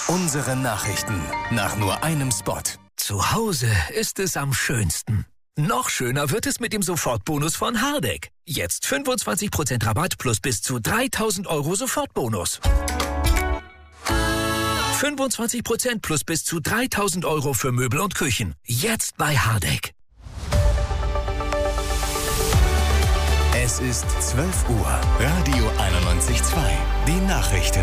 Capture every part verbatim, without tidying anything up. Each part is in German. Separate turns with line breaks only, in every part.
Unsere Nachrichten nach nur einem Spot.
Zu Hause ist es am schönsten. Noch schöner wird es mit dem Sofortbonus von Hardegg. Jetzt fünfundzwanzig Prozent Rabatt plus bis zu dreitausend Euro Sofortbonus. fünfundzwanzig Prozent plus bis zu dreitausend Euro für Möbel und Küchen. Jetzt bei Hardegg.
Es ist zwölf Uhr. Radio einundneunzig Komma zwei. Die Nachrichten.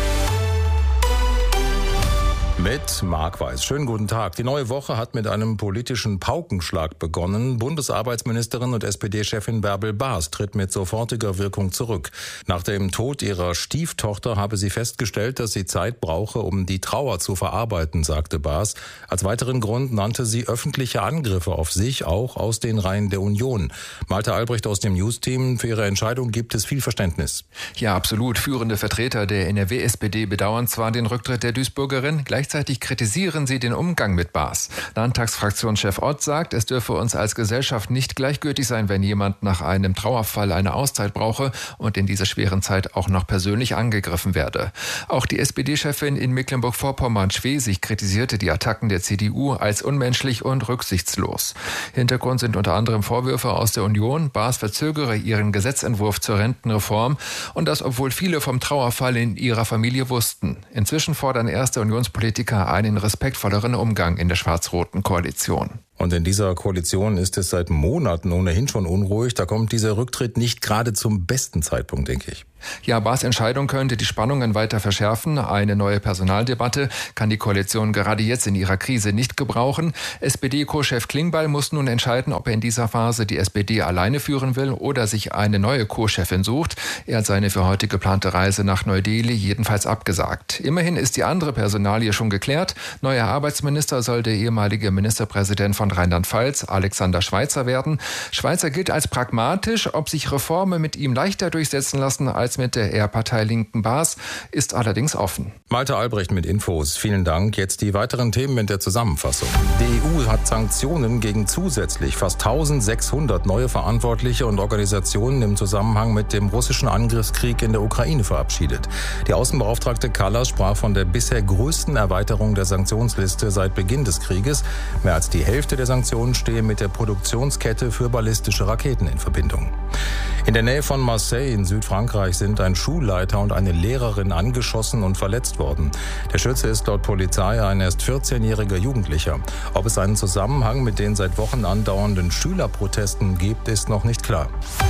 Mit Marc Weiß. Schönen guten Tag. Die neue Woche hat mit einem politischen Paukenschlag begonnen. Bundesarbeitsministerin und S P D-Chefin Bärbel Baas tritt mit sofortiger Wirkung zurück. Nach dem Tod ihrer Stieftochter habe sie festgestellt, dass sie Zeit brauche, um die Trauer zu verarbeiten, sagte Baas. Als weiteren Grund nannte sie öffentliche Angriffe auf sich, auch aus den Reihen der Union. Malte Albrecht aus dem News-Team. Für ihre Entscheidung gibt es viel Verständnis.
Ja, absolut. Führende Vertreter der N R W-S P D bedauern zwar den Rücktritt der Duisburgerin, gleichzeitig kritisieren sie den Umgang mit Baas. Landtagsfraktionschef Ott sagt, es dürfe uns als Gesellschaft nicht gleichgültig sein, wenn jemand nach einem Trauerfall eine Auszeit brauche und in dieser schweren Zeit auch noch persönlich angegriffen werde. Auch die S P D-Chefin in Mecklenburg-Vorpommern-Schwesig kritisierte die Attacken der C D U als unmenschlich und rücksichtslos. Hintergrund sind unter anderem Vorwürfe aus der Union, Baas verzögere ihren Gesetzentwurf zur Rentenreform und das, obwohl viele vom Trauerfall in ihrer Familie wussten. Inzwischen fordern erste Unionspolitiker einen respektvolleren Umgang in der schwarz-roten Koalition.
Und in dieser Koalition ist es seit Monaten ohnehin schon unruhig. Da kommt dieser Rücktritt nicht gerade zum besten Zeitpunkt, denke ich.
Ja, Baas' Entscheidung könnte die Spannungen weiter verschärfen. Eine neue Personaldebatte kann die Koalition gerade jetzt in ihrer Krise nicht gebrauchen. S P D-Co-Chef Klingbeil muss nun entscheiden, ob er in dieser Phase die S P D alleine führen will oder sich eine neue Co-Chefin sucht. Er hat seine für heute geplante Reise nach Neu-Delhi jedenfalls abgesagt. Immerhin ist die andere Personalie schon geklärt. Neuer Arbeitsminister soll der ehemalige Ministerpräsident von Rheinland-Pfalz, Alexander Schweitzer, werden. Schweitzer gilt als pragmatisch. Ob sich Reformen mit ihm leichter durchsetzen lassen als mit der eher parteilinken Baas, ist allerdings offen.
Malte Albrecht mit Infos. Vielen Dank. Jetzt die weiteren Themen in der Zusammenfassung. Die E U hat Sanktionen gegen zusätzlich fast eintausendsechshundert neue Verantwortliche und Organisationen im Zusammenhang mit dem russischen Angriffskrieg in der Ukraine verabschiedet. Die Außenbeauftragte Kallas sprach von der bisher größten Erweiterung der Sanktionsliste seit Beginn des Krieges. Mehr als die Hälfte der Sanktionen stehe mit der Produktionskette für ballistische Raketen in Verbindung. In der Nähe von Marseille in Südfrankreich sind ein Schulleiter und eine Lehrerin angeschossen und verletzt worden. Der Schütze ist laut Polizei ein erst vierzehnjähriger Jugendlicher. Ob es einen Zusammenhang mit den seit Wochen andauernden Schülerprotesten gibt, ist noch nicht klar.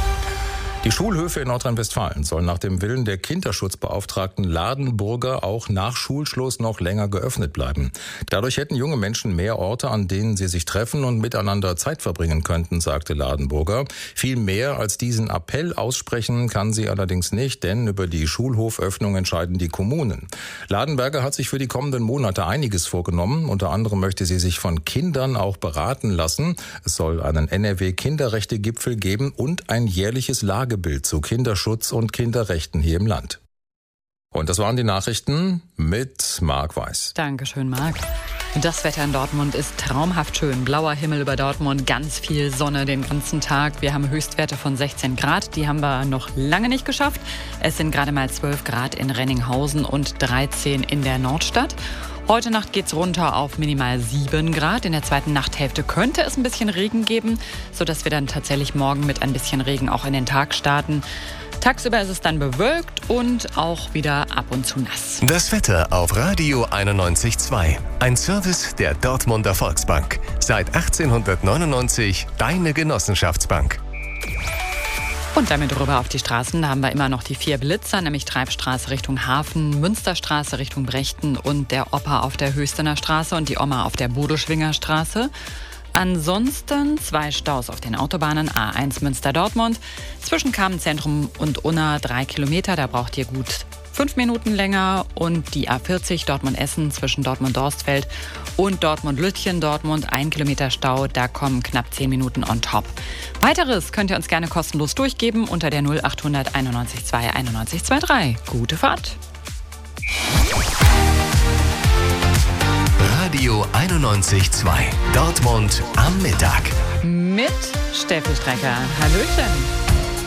Die Schulhöfe in Nordrhein-Westfalen sollen nach dem Willen der Kinderschutzbeauftragten Ladenburger auch nach Schulschluss noch länger geöffnet bleiben. Dadurch hätten junge Menschen mehr Orte, an denen sie sich treffen und miteinander Zeit verbringen könnten, sagte Ladenburger. Viel mehr als diesen Appell aussprechen kann sie allerdings nicht, denn über die Schulhoföffnung entscheiden die Kommunen. Ladenberger hat sich für die kommenden Monate einiges vorgenommen. Unter anderem möchte sie sich von Kindern auch beraten lassen. Es soll einen N R W-Kinderrechte-Gipfel geben und ein jährliches Lager Bild zu Kinderschutz und Kinderrechten hier im Land. Und das waren die Nachrichten mit Marc Weiß.
Dankeschön, Marc. Das Wetter in Dortmund ist traumhaft schön. Blauer Himmel über Dortmund, ganz viel Sonne den ganzen Tag. Wir haben Höchstwerte von sechzehn Grad, die haben wir noch lange nicht geschafft. Es sind gerade mal zwölf Grad in Renninghausen und dreizehn in der Nordstadt. Heute Nacht geht's runter auf minimal sieben Grad. In der zweiten Nachthälfte könnte es ein bisschen Regen geben, sodass wir dann tatsächlich morgen mit ein bisschen Regen auch in den Tag starten. Tagsüber ist es dann bewölkt und auch wieder ab und zu nass.
Das Wetter auf Radio einundneunzig Komma zwei. Ein Service der Dortmunder Volksbank. Seit achtzehnhundertneunundneunzig deine Genossenschaftsbank.
Und damit rüber auf die Straßen. Da haben wir immer noch die vier Blitzer, nämlich Treibstraße Richtung Hafen, Münsterstraße Richtung Brechten und der Opa auf der Höchstener Straße und die Oma auf der Bodeschwinger Straße. Ansonsten zwei Staus auf den Autobahnen A eins Münster-Dortmund. Zwischen Kamenzentrum und Unna drei Kilometer, da braucht ihr gut fünf Minuten länger. Und die A vierzig Dortmund-Essen zwischen Dortmund-Dorstfeld und Dortmund-Lütchen, Dortmund, ein Kilometer Stau, da kommen knapp zehn Minuten on top. Weiteres könnt ihr uns gerne kostenlos durchgeben unter der null achthundert einundneunzig zwei einundneunzig drei. Gute Fahrt!
Radio einundneunzig Komma zwei. Dortmund am Mittag.
Mit Steffi Strecker. Hallöchen!